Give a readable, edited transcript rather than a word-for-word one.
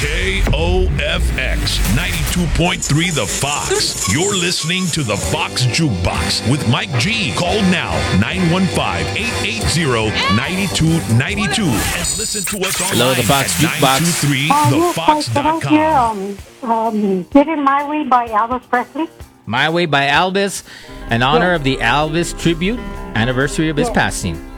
KOFX 92.3 The Fox. You're listening to The Fox Jukebox with Mike G. Call now 915-880-9292 and listen to us online. Hello, The Fox Jukebox. 923thefox.com. Did It My Way by Elvis Presley? My Way by Elvis, in honor of the Elvis tribute anniversary of his passing.